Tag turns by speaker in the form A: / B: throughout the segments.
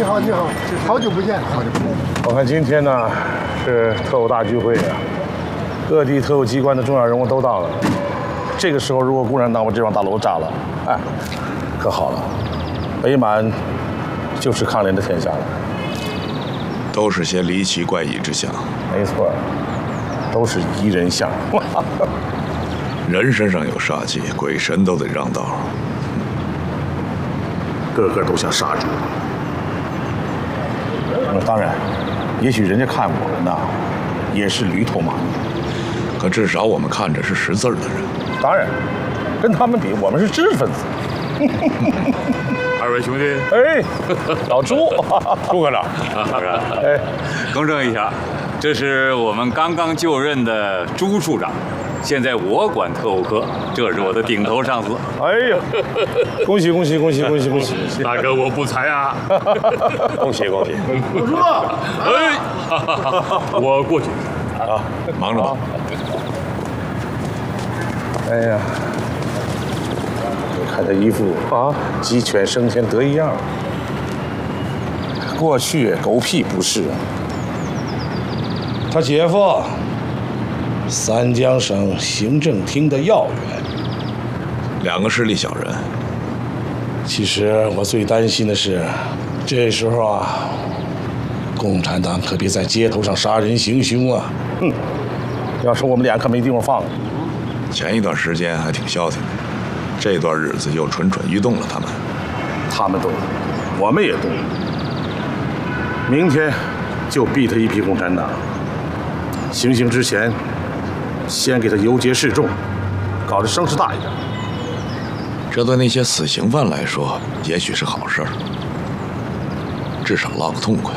A: 你好，你好，好久不见，好久不见。
B: 我看今天呢是特务大聚会啊，各地特务机关的重要人物都到了。这个时候，如果共产党把这幢大楼炸了，哎，可好了，北满就是抗联的天下了。
C: 都是些离奇怪异之相。
B: 没错，都是夷人相。
C: 人身上有杀气，鬼神都得让道。
B: 个个都像杀猪。当然，也许人家看我们呢，也是驴头马面。
C: 可至少我们看着是识字的人。
B: 当然，跟他们比，我们是知识分子。
D: 二位兄弟，
B: 哎，老朱，
D: 朱科长，
B: 哎，
D: 更正一下，这是我们刚刚就任的朱处长，现在我管特务科，这是我的顶头上司。
B: 哎呀，恭喜恭喜恭喜恭喜恭喜！
D: 大哥，我不才啊！
B: 恭喜恭喜！
A: 老朱，
D: 哎，我过去
B: 啊，
C: 忙着吧。
B: 哎呀，你看他一副啊鸡犬升天得一样。过去狗屁不是啊。他姐夫，三江省行政厅的要员。
C: 两个势力小人。
B: 其实我最担心的是，这时候啊，共产党可别在街头上杀人行凶啊！哼，要是我们俩可没地方放。
C: 前一段时间还挺消停的，这段日子又蠢蠢欲动了。
B: 他们动，我们也动。明天就逼他一批共产党。行刑之前，先给他游街示众，搞得声势大一点。
C: 这对那些死刑犯来说，也许是好事儿，至少落个痛快。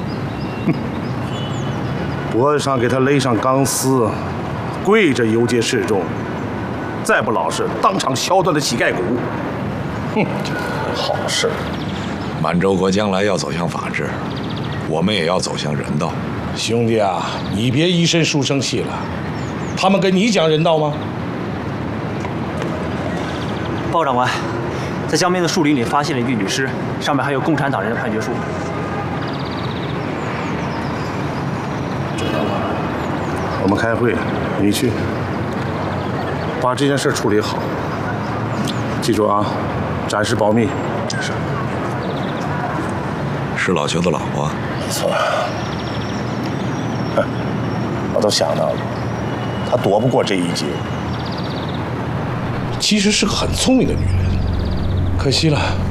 B: 脖子上给他勒上钢丝，跪着游街示众，再不老实，当场削断他膝盖骨。哼，好事。
C: 满洲国将来要走向法治，我们也要走向人道。
B: 兄弟啊，你别一身书生气了，他们跟你讲人道吗？
E: 鲍长官，在江边的树林里发现了一具女尸，上面还有共产党人的判决书。
B: 知道了，我们开会，你去把这件事处理好。记住啊，暂时保密。是。
C: 是老邱的老婆。
B: 没错。我都想到了，她躲不过这一劫。其实是个很聪明的女人，可惜了，